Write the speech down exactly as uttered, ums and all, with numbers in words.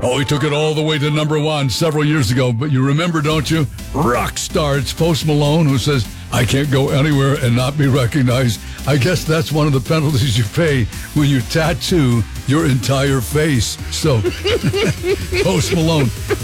Oh, he took it all the way to number one several years ago. But you remember, don't you? Rock star. It's Post Malone who says, I can't go anywhere and not be recognized. I guess that's one of the penalties you pay when you tattoo your entire face. So, Post Malone.